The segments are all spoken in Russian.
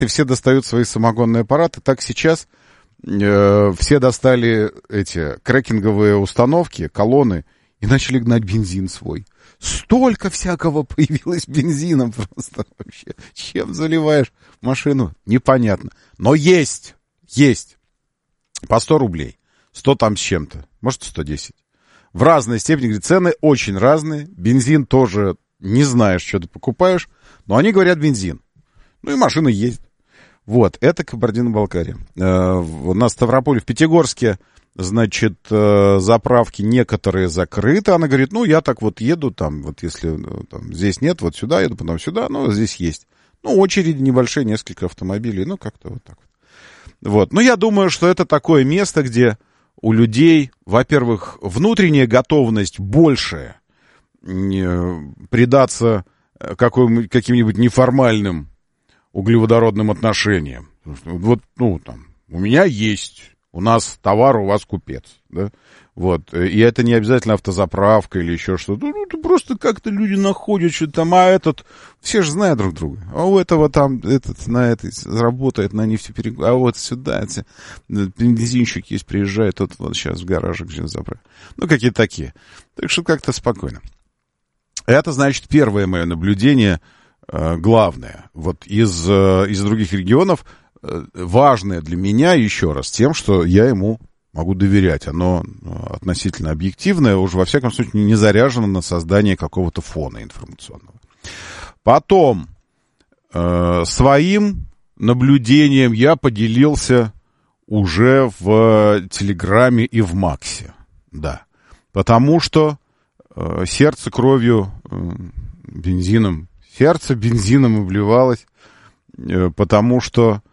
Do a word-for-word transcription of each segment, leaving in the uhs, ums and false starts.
и все достают свои самогонные аппараты. Так сейчас э, все достали эти крекинговые установки, колонны, и начали гнать бензин свой. Столько всякого появилось бензина просто вообще. Чем заливаешь машину? Непонятно. Но есть, есть. По сто рублей. сто там с чем-то. Может, сто десять. В разной степени. Цены очень разные. Бензин тоже не знаешь, что ты покупаешь. Но они говорят бензин. Ну и машина ездит. Вот, это Кабардино-Балкария. Э, у нас в Ставрополе, в Пятигорске, значит, э, заправки некоторые закрыты. Она говорит, ну, я так вот еду, там, вот если там, здесь нет, вот сюда еду, потом сюда, ну, здесь есть. Ну, очереди небольшие, несколько автомобилей, ну, как-то вот так вот. Вот, ну, я думаю, что это такое место, где у людей, во-первых, внутренняя готовность большая предаться каким-нибудь неформальным углеводородным отношениям. Вот, ну, там, у меня есть, у нас товар, у вас купец, да, вот, и это не обязательно автозаправка или еще что-то, ну, это просто как-то люди находят что-то там, а этот, все же знают друг друга, а у этого там, этот, на этой работает, на нефтеперегон, а вот сюда, эти, бензинщик есть, приезжает, тот вот сейчас в гаражик сейчас заправит, ну, какие-то такие, так что как-то спокойно. Это, значит, первое мое наблюдение, главное, вот из, из других регионов, важное для меня, еще раз, тем, что я ему могу доверять. Оно относительно объективное, уже во всяком случае не заряжено на создание какого-то фона информационного. Потом, э, своим наблюдением я поделился уже в Телеграме и в Максе. Да. Потому что э, сердце кровью, э, бензином, сердце бензином обливалось, э, потому что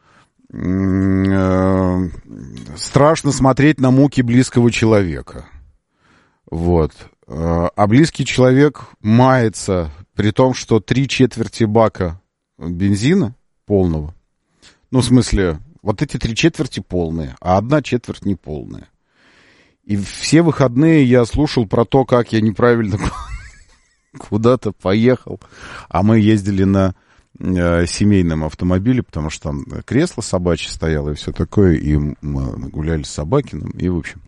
страшно смотреть на муки близкого человека. Вот. А близкий человек мается, при том, что три четверти бака бензина полного, ну, в смысле, вот эти три четверти полные, а одна четверть неполная. И все выходные я слушал про то, как я неправильно куда-то поехал, а мы ездили на семейном автомобиле, потому что там кресло собачье стояло и все такое, и мы гуляли с Собакиным, и в общем.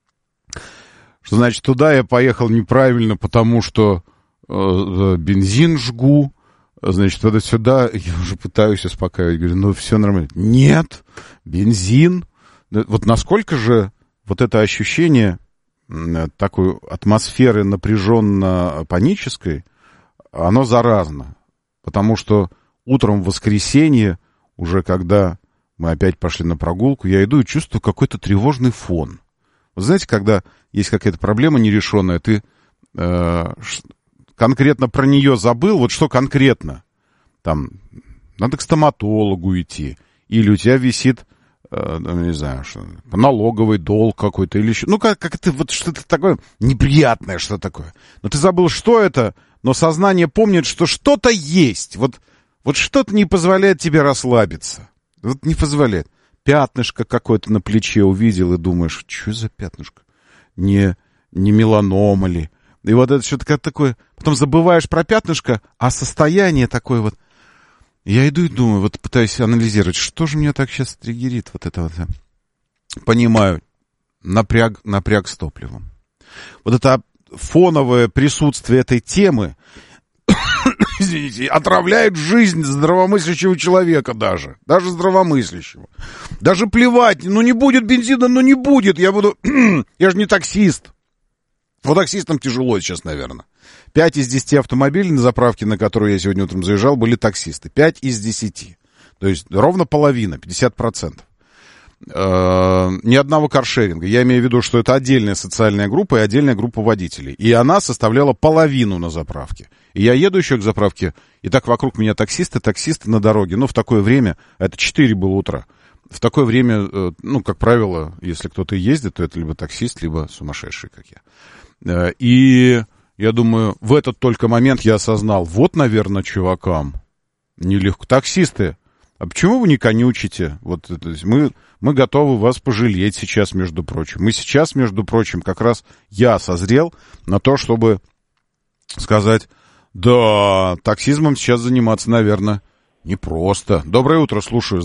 Что значит, туда я поехал неправильно, потому что э, бензин жгу, значит, тогда сюда я уже пытаюсь успокаивать, говорю, ну все нормально. Нет, бензин. Вот насколько же вот это ощущение такой атмосферы напряженно-панической, оно заразно, потому что утром в воскресенье, уже когда мы опять пошли на прогулку, я иду и чувствую какой-то тревожный фон. Вы знаете, когда есть какая-то проблема нерешенная, ты э, конкретно про нее забыл, вот что конкретно? Там, надо к стоматологу идти, или у тебя висит, э, не знаю, что, налоговый долг какой-то, или еще, ну, как, как это, вот что-то такое неприятное, что такое. Но ты забыл, что это, но сознание помнит, что что-то есть, вот. Вот что-то не позволяет тебе расслабиться. Вот не позволяет. Пятнышко какое-то на плече увидел и думаешь, что за пятнышко? Не, не меланома ли? И вот это что-то такое. Потом забываешь про пятнышко, а состояние такое вот. Я иду и думаю, вот пытаюсь анализировать, что же меня так сейчас триггерит вот это вот. Понимаю, напряг, напряг с топливом. Вот это фоновое присутствие этой темы, извините, отравляет жизнь здравомыслящего человека даже. Даже здравомыслящего. Даже плевать, ну не будет бензина, ну не будет. Я буду... Я же не таксист. Вот таксистам тяжело сейчас, наверное. Пять из десяти автомобилей на заправке, на которую я сегодня утром заезжал, были таксисты. Пять из десяти. То есть ровно половина, пятьдесят процентов. Ни одного каршеринга. Я имею в виду, что это отдельная социальная группа и отдельная группа водителей. И она составляла половину на заправке. И я еду еще к заправке, и так вокруг меня таксисты, таксисты на дороге. Ну, в такое время, это четыре было утра, в такое время, ну, как правило, если кто-то ездит, то это либо таксист, либо сумасшедший, как я. И я думаю, в этот только момент я осознал, вот, наверное, чувакам нелегко. Таксисты, а почему вы не конючите? Вот это, мы, мы готовы вас пожалеть сейчас, между прочим. Мы сейчас, между прочим, как раз я созрел на то, чтобы сказать, да, таксизмом сейчас заниматься, наверное, Непросто. Доброе утро, слушаю.